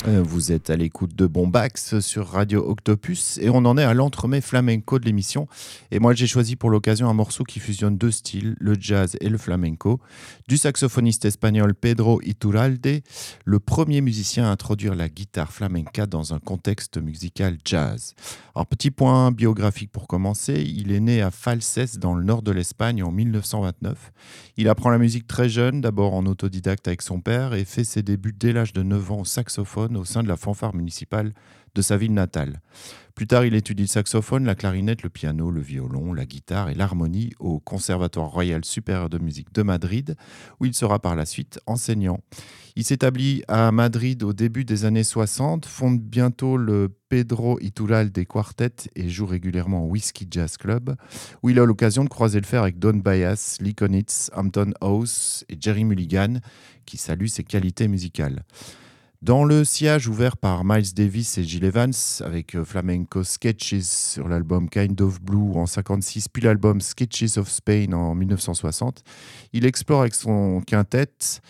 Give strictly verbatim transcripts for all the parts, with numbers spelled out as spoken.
Euh, Vous êtes à l'écoute de Bombax sur Radio Octopus et on en est à l'entremets flamenco de l'émission. Et moi j'ai choisi pour l'occasion un morceau qui fusionne deux styles, le jazz et le flamenco, du saxophoniste espagnol Pedro Iturralde, le premier musicien à introduire la guitare flamenca dans un contexte musical jazz. Alors petit point biographique pour commencer, il est né à Falses dans le nord de l'Espagne en mille neuf cent vingt-neuf. Il apprend la musique très jeune, d'abord en autodidacte avec son père et fait ses débuts dès l'âge de neuf ans au saxophone au sein de la fanfare municipale de sa ville natale. Plus tard, il étudie le saxophone, la clarinette, le piano, le violon, la guitare et l'harmonie au Conservatoire Royal Supérieur de Musique de Madrid, où il sera par la suite enseignant. Il s'établit à Madrid au début des années soixante, fonde bientôt le Pedro Iturralde Quartet et joue régulièrement au Whiskey Jazz Club, où il a l'occasion de croiser le fer avec Don Byas, Lee Konitz, Hampton House et Jerry Mulligan, qui saluent ses qualités musicales. Dans le sillage ouvert par Miles Davis et Gil Evans, avec euh, Flamenco Sketches sur l'album Kind of Blue en mille neuf cent cinquante-six, puis l'album Sketches of Spain en mille neuf cent soixante, il explore avec son quintet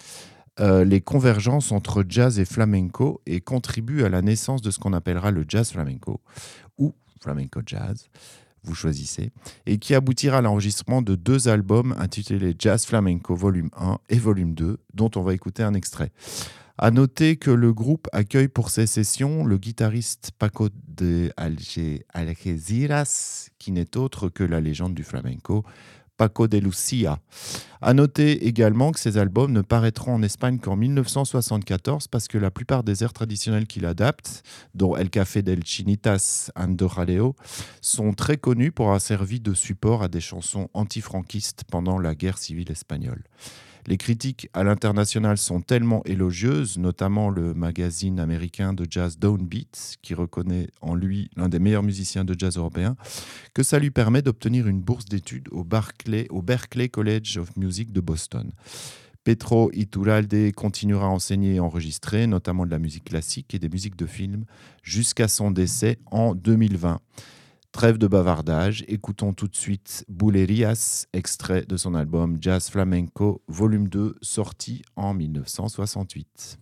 euh, les convergences entre jazz et flamenco et contribue à la naissance de ce qu'on appellera le jazz flamenco, ou flamenco jazz, vous choisissez, et qui aboutira à l'enregistrement de deux albums intitulés Jazz Flamenco Volume un et Volume deux, dont on va écouter un extrait. À noter que le groupe accueille pour ses sessions le guitariste Paco de Alge- Algeciras, qui n'est autre que la légende du flamenco, Paco de Lucia. À noter également que ces albums ne paraîtront en Espagne qu'en mille neuf cent soixante-quatorze parce que la plupart des airs traditionnels qu'il adapte, dont El Café del Chinitas, Ando Jaleo, sont très connus pour avoir servi de support à des chansons antifranquistes pendant la guerre civile espagnole. Les critiques à l'international sont tellement élogieuses, notamment le magazine américain de jazz Downbeat, qui reconnaît en lui l'un des meilleurs musiciens de jazz européens, que ça lui permet d'obtenir une bourse d'études au Berklee, au Berklee College of Music de Boston. Pedro Iturralde continuera à enseigner et enregistrer, notamment de la musique classique et des musiques de film, jusqu'à son décès en deux mille vingt. Trêve de bavardage, écoutons tout de suite Bulerías, extrait de son album Jazz Flamenco Volume deux, sorti en mille neuf cent soixante-huit.